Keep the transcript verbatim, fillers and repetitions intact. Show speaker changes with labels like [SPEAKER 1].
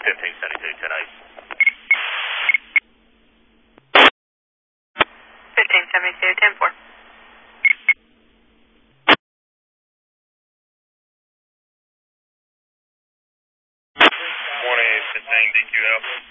[SPEAKER 1] fifteen seventy-two, ten eight.
[SPEAKER 2] fifteen seventy-two, ten four.
[SPEAKER 1] Morning, fifteen D Q Alpha.